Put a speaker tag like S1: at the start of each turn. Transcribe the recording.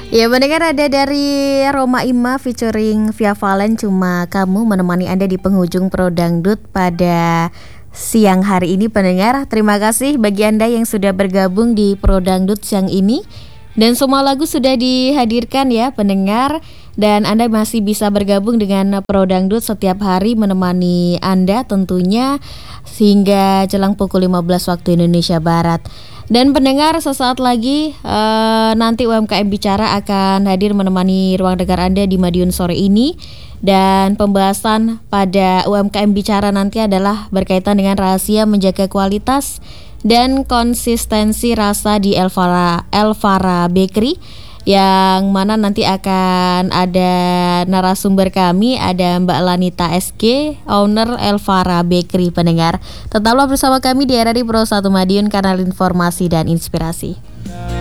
S1: Ya mendengar ada dari Roma Ima featuring Via Valen, Cuma Kamu menemani Anda di penghujung Pro Dangdut pada siang hari ini pendengar. Terima kasih bagi Anda yang sudah bergabung di Pro Dangdut siang ini. Dan semua lagu sudah dihadirkan ya pendengar. Dan Anda masih bisa bergabung dengan Pro Dangdut setiap hari menemani Anda tentunya sehingga jelang pukul 15 waktu Indonesia Barat. Dan pendengar sesaat lagi nanti UMKM Bicara akan hadir menemani ruang dengar Anda di Madiun sore ini. Dan pembahasan pada UMKM Bicara nanti adalah berkaitan dengan rahasia menjaga kualitas dan konsistensi rasa di Elvara Bakery, yang mana nanti akan ada narasumber kami, ada Mbak Lanita SG, owner Elvara Bakery pendengar. Tetaplah bersama kami di RRI Pro 1 Madiun, kanal informasi dan inspirasi.